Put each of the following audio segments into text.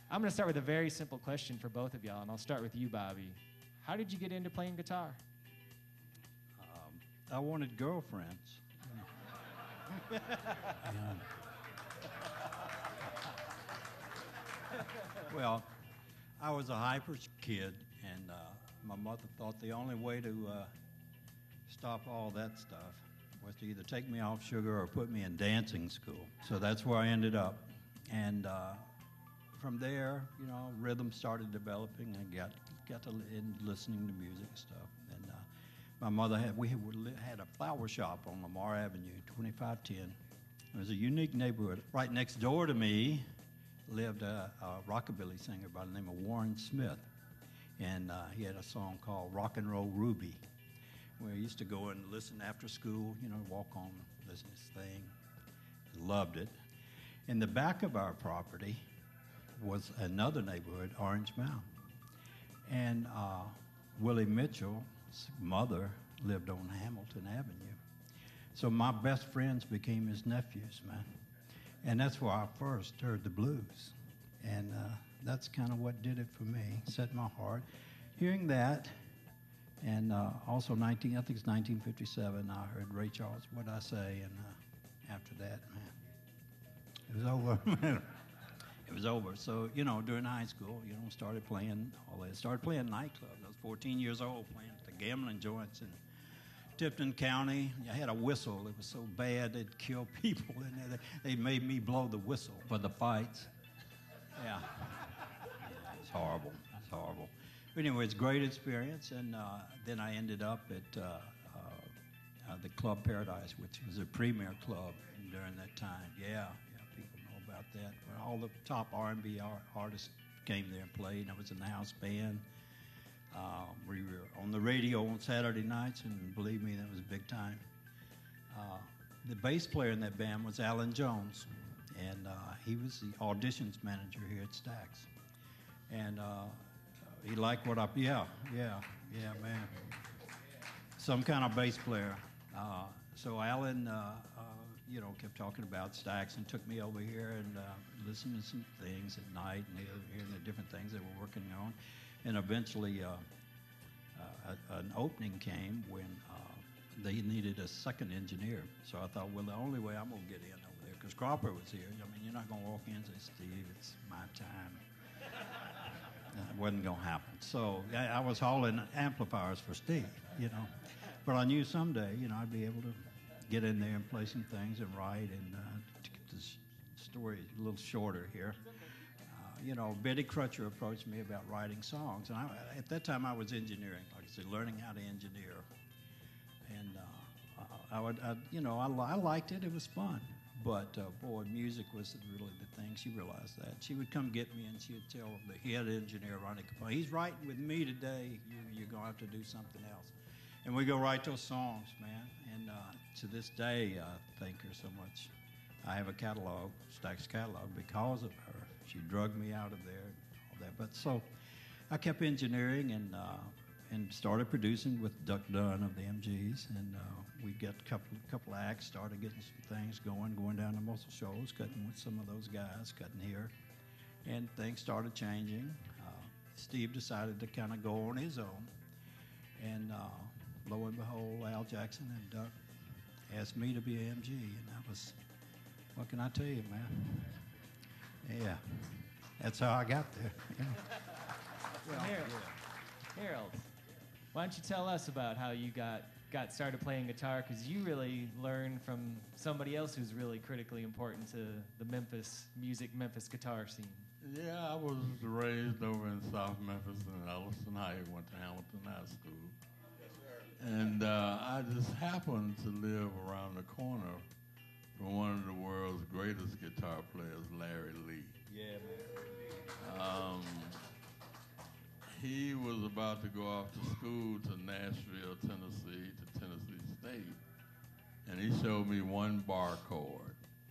I'm going to start with a very simple question for both of y'all, and I'll start with you, Bobby. How did you get into playing guitar? I wanted girlfriends. Well, I was a hyper kid, and my mother thought the only way to stop all that stuff was to either take me off sugar or put me in dancing school. So that's where I ended up. And from there, you know, rhythm started developing, and got to listening to music and stuff. And my mother had a flower shop on Lamar Avenue, 2510. It was a unique neighborhood. Right next door to me lived a rockabilly singer by the name of Warren Smith. And he had a song called Rock and Roll Ruby, where he used to go and listen after school, you know, walk home, listen to his thing. Loved it. In the back of our property was another neighborhood, Orange Mound. And Willie Mitchell's mother lived on Hamilton Avenue. So my best friends became his nephews, man. And that's where I first heard the blues. And that's kind of what did it for me, set my heart. Hearing that, and also I think it's 1957, I heard Ray Charles, What'd I Say? And after that, man, it was over. It was over. So, you know, during high school, you know, started playing all that. Started playing nightclubs. I was 14 years old playing at the gambling joints in Tipton County. I had a whistle. It was so bad it'd kill people. And they made me blow the whistle for the fights. Yeah. It's horrible. It's horrible. But anyway, it's a great experience. And then I ended up at the Club Paradise, which was a premier club during that time. Yeah, people know about that. Well, all the top R&B artists came there and played. I was in the house band. We were on the radio on Saturday nights, and believe me, that was big time. The bass player in that band was Alan Jones, and he was the auditions manager here at Stax. And he liked what yeah, man. Some kind of bass player. So Alan, you know, kept talking about Stax and took me over here and listened to some things at night and hearing the different things they were working on. And eventually an opening came when they needed a second engineer. So I thought, well, the only way I'm going to get in over there, because Cropper was here. I mean, you're not going to walk in and say, Steve, it's my time. It wasn't going to happen. So I was hauling amplifiers for Steve, you know. But I knew someday, you know, I'd be able to get in there and play some things and write. And to keep this story a little shorter here, you know, Betty Crutcher approached me about writing songs. And at that time, I was engineering, like I said, learning how to engineer. And I liked it. It was fun. But, boy, music was really the thing. She realized that. She would come get me, and she would tell the head engineer, Ronnie Capone, he's writing with me today. You're going to have to do something else. And we go write those songs, man. And to this day, I thank her so much. I have a catalog, Stax catalog, because of her. She drugged me out of there and all that. But so I kept engineering and started producing with Duck Dunn of the MGs. And we got a couple of acts, started getting some things going down to Muscle Shoals, cutting with some of those guys, cutting here. And things started changing. Steve decided to kind of go on his own. And lo and behold, Al Jackson and Duck asked me to be an MG, and that was, what can I tell you, man? Yeah, that's how I got there. Yeah. Well, Harold, why don't you tell us about how you got started playing guitar? Because you really learned from somebody else who's really critically important to the Memphis guitar scene. Yeah, I was raised over in South Memphis in Ellison Heights, went to Hamilton High School. And I just happened to live around the corner from one of the world's greatest guitar players, Larry Lee. Yeah, man. He was about to go off to school to Nashville, Tennessee, to Tennessee State, and he showed me one bar chord.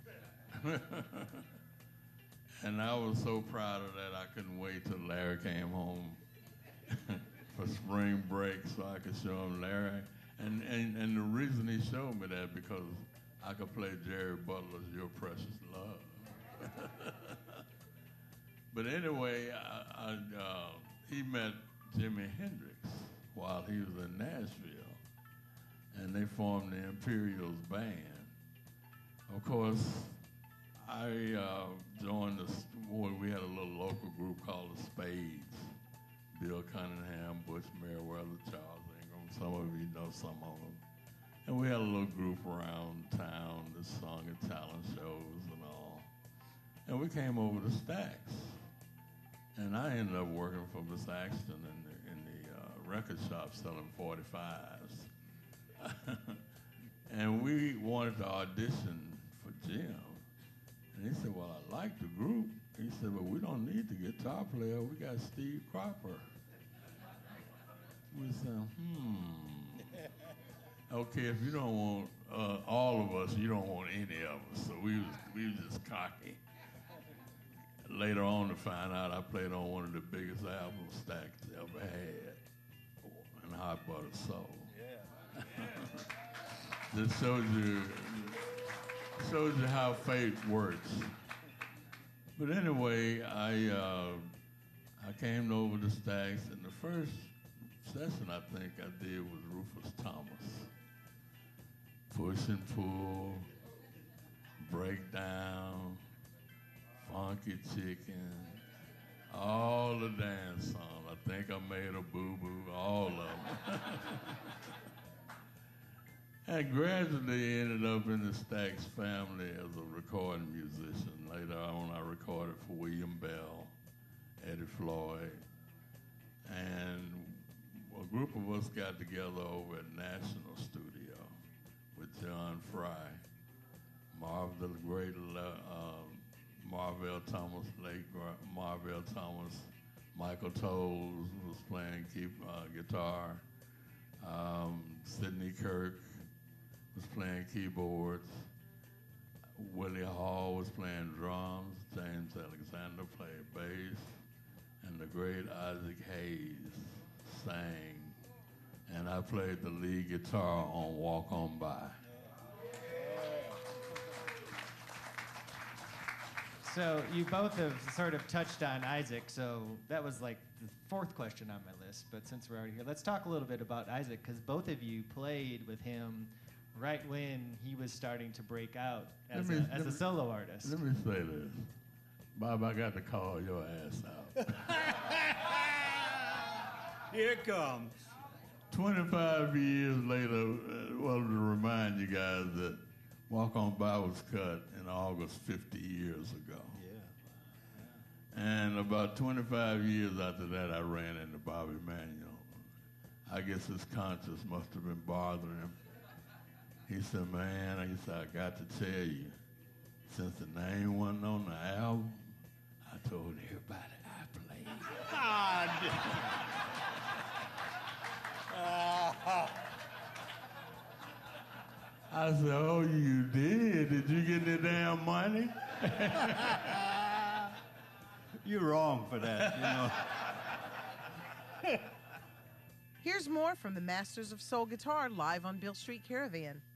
And I was so proud of that, I couldn't wait till Larry came home for spring break so I could show him Larry. And the reason he showed me that, because I could play Jerry Butler's Your Precious Love. But anyway, he met Jimi Hendrix while he was in Nashville, and they formed the Imperials band. Of course, I joined we had a little local group called the Spades. Bill Cunningham, Butch Merriweather, Charles Ingram, some of you know some of them. And we had a little group around town that sung at talent shows and all. And we came over to Stax. And I ended up working for Miss Axton in the record shop selling 45s. And we wanted to audition for Jim. And he said, well, I like the group. He said, but we don't need the guitar player. We got Steve Cropper. We said, okay, if you don't want all of us, you don't want any of us. So we was just cocky. Later on to find out I played on one of the biggest albums Stax ever had, and Hot Butter Soul. Yeah. This shows you how fate works. But anyway, I came over to Stax, and the first session I think I did was Rufus Thomas. Push and pull, breakdown, funky chicken, all the dance songs. I think I made a boo-boo, all of them. I gradually ended up in the Stax family as a recording musician. Later on, I recorded for William Bell, Eddie Floyd, and a group of us got together over at National Studio with John Fry, the great Marvell Thomas, late Marvell Thomas, Michael Toles was playing guitar, Sidney Kirk was playing keyboards, Willie Hall was playing drums, James Alexander played bass, and the great Isaac Hayes sang, and I played the lead guitar on Walk On By. So you both have sort of touched on Isaac, so that was like the fourth question on my list, but since we're already here, let's talk a little bit about Isaac, because both of you played with him right when he was starting to break out as a solo artist. Let me say this. Bob, I got to call your ass out. Here it comes. 25 years later, wanted to remind you guys that Walk On By was cut in August 50 years ago. Yeah. And about 25 years after that, I ran into Bobby Manuel. I guess his conscience must have been bothering him. He said, man, I got to tell you, since the name wasn't on the album, I told everybody I played. I said, oh, you did? Did you get the damn money? You're wrong for that, you know. Here's more from the Masters of Soul Guitar live on Beale Street Caravan.